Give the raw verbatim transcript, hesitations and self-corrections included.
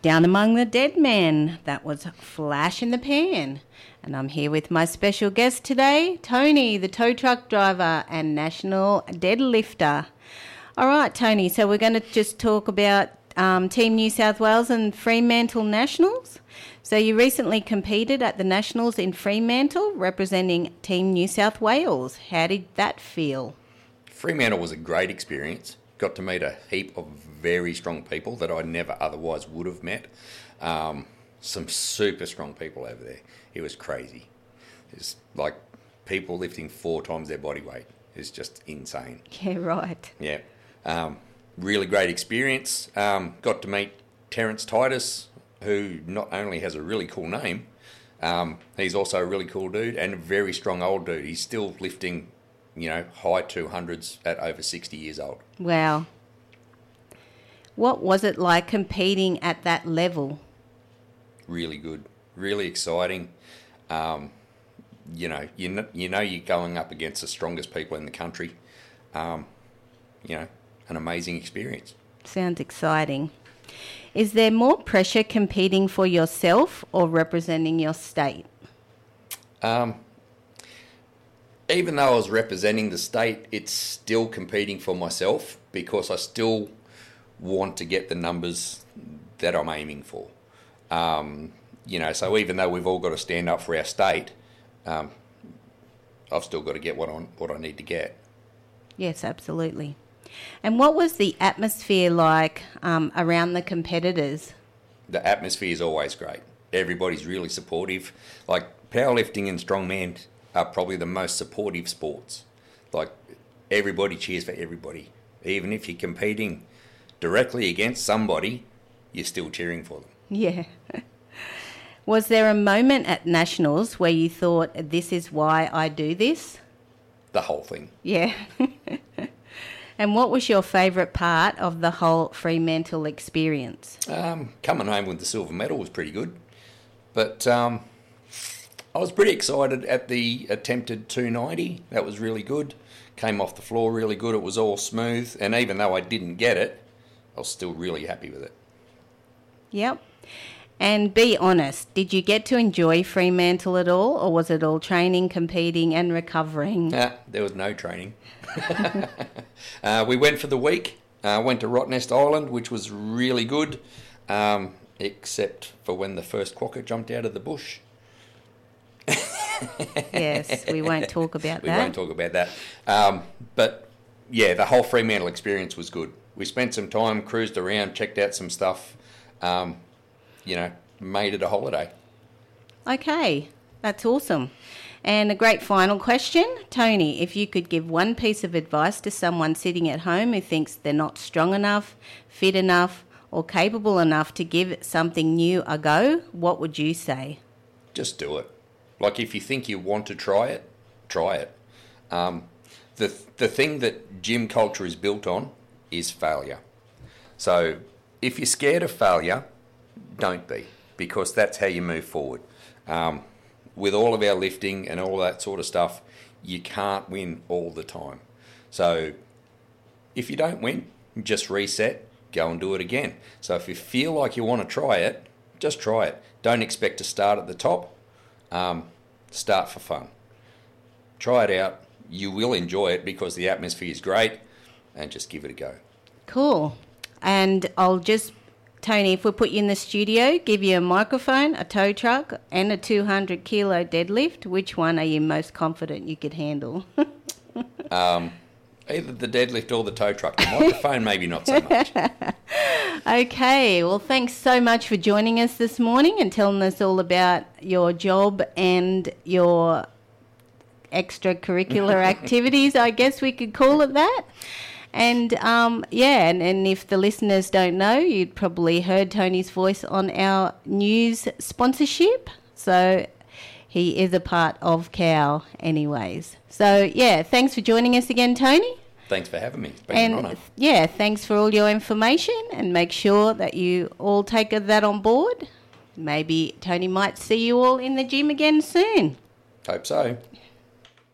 Down Among the Dead Men. That was Flash in the Pan. And I'm here with my special guest today, Tony, the tow truck driver and national deadlifter. All right, Tony, so we're going to just talk about um, Team New South Wales and Fremantle Nationals. So you recently competed at the Nationals in Fremantle representing Team New South Wales. How did that feel? Fremantle was a great experience. Got to meet a heap of very strong people that I never otherwise would have met. Um, some super strong people over there. It was crazy. It's like people lifting four times their body weight. It's just insane. Yeah, right. Yeah. Um, really great experience. Um, got to meet Terence Titus, who not only has a really cool name, um, he's also a really cool dude and a very strong old dude. He's still lifting, you know, high two hundreds at over sixty years old. Wow. What was it like competing at that level? Really good. Really exciting. Um, you know, you know, you know you're going up against the strongest people in the country. Um, you know, an amazing experience. Sounds exciting. Is there more pressure competing for yourself or representing your state? Um, even though I was representing the state, it's still competing for myself because I still want to get the numbers that I'm aiming for. Um, you know, so even though we've all got to stand up for our state, um, I've still got to get what I what I need to get. Yes, absolutely. And what was the atmosphere like um, around the competitors? The atmosphere is always great. Everybody's really supportive. Like powerlifting and strongman are probably the most supportive sports. Like everybody cheers for everybody. Even if you're competing directly against somebody, you're still cheering for them. Yeah. Was there a moment at Nationals where you thought, this is why I do this? The whole thing. Yeah. And what was your favourite part of the whole Fremantle experience? Um, coming home with the silver medal was pretty good. But um, I was pretty excited at the attempted two ninety. That was really good. Came off the floor really good. It was all smooth. And even though I didn't get it, I was still really happy with it. Yep. And be honest, did you get to enjoy Fremantle at all, or was it all training, competing and recovering? Nah, there was no training. uh, we went for the week, uh, went to Rottnest Island, which was really good, um, except for when the first quokka jumped out of the bush. Yes, we won't talk about we that. We won't talk about that. Um, but, yeah, the whole Fremantle experience was good. We spent some time, cruised around, checked out some stuff, um, you know, made it a holiday. Okay, that's awesome. And a great final question. Tony, if you could give one piece of advice to someone sitting at home who thinks they're not strong enough, fit enough, or capable enough to give something new a go, what would you say? Just do it. Like, if you think you want to try it, try it. Um, the the thing that gym culture is built on is failure. So if you're scared of failure, don't be, because that's how you move forward. Um, with all of our lifting and all that sort of stuff, you can't win all the time. So if you don't win, just reset, go and do it again. So if you feel like you want to try it, just try it. Don't expect to start at the top. Um, start for fun. Try it out. You will enjoy it because the atmosphere is great, and just give it a go. Cool. And I'll just, Tony, if we put you in the studio, give you a microphone, a tow truck, and a two hundred kilo deadlift, which one are you most confident you could handle? um, either the deadlift or the tow truck. The microphone, maybe not so much. Okay. Well, thanks so much for joining us this morning and telling us all about your job and your extracurricular activities, I guess we could call it that. And, um, yeah, and, and if the listeners don't know, you'd probably heard Tony's voice on our news sponsorship. So he is a part of C O W anyways. So, yeah, thanks for joining us again, Tony. Thanks for having me. It's been and, an honour. Yeah, thanks for all your information, and make sure that you all take that on board. Maybe Tony might see you all in the gym again soon. Hope so.